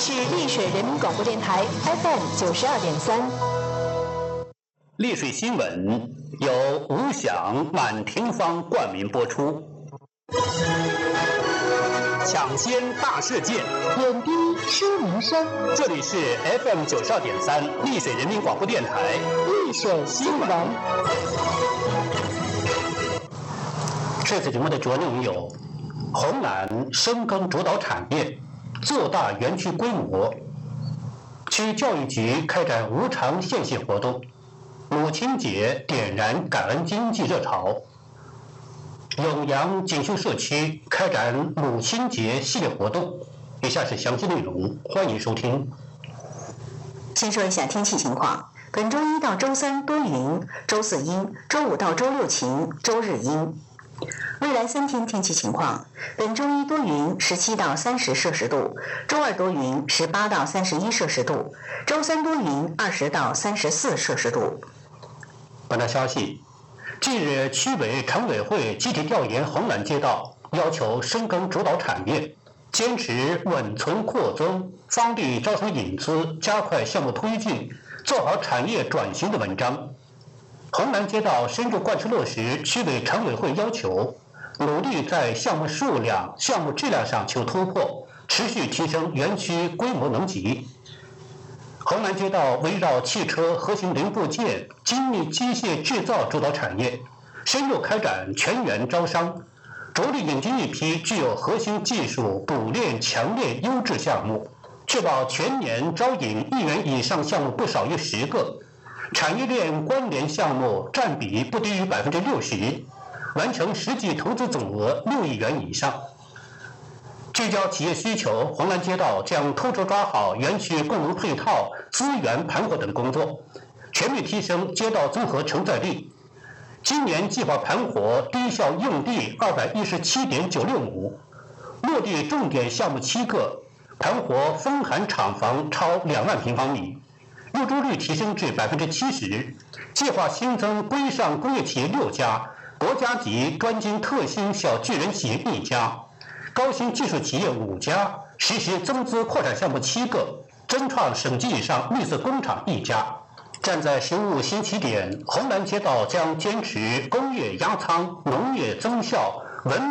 是丽水人民广播电台 FM92.3。 丽水新闻由吴响、满庭芳冠名播出。抢先大事件， 点滴说民生。 这里是 FM92.3丽水人民广播电台丽水新闻。 这次节目的主要内容有：红南深耕主导产业，做大园区规模；区教育局开展无偿献血活动；母亲节点燃感恩经济热潮；永阳锦绣社区开展母亲节系列活动。以下是详细内容，欢迎收听。 先说一下天气情况。本周一到周三多云，周四阴，周五到周六晴，周日阴。未来3天天气情况：本周一多云，17到30摄氏度；周二多云，18到31摄氏度；周三多云，20到34摄氏度。 本条消息：近日，区委常委会集体调研红南街道，要求深耕主导产业，坚持稳存扩增，方力招商引资，加快项目推进，做好产业转型的文章。红南街道深入贯彻落实区委常委会要求，努力在项目数量、项目质量上求突破，持续提升园区规模能级。红南街道围绕汽车核心零部件、精密机械制造主导产业，深入开展全员招商，着力引进一批具有核心技术、补练、强链优质项目，确保全年招引1元以上项目不少于10个。产业链关联项目占比不低于60%，完成实际投资总额6亿元以上。聚焦企业需求，红南街道将突出抓好园区功能配套、资源盘活等工作，全面提升街道综合承载力。今年计划盘活低效用地217.96亩，落地重点项目7个，盘活风寒厂房超2万平方米。入驻率提升至70%，计划新增规上工业企业6家，国家级专精特新小巨人企业1家，高新技术企业5家，实施增资扩产项目7个，增创省级以上绿色工厂1家。站在实务新起点，红南街道将坚持工业压仓、农业增效、文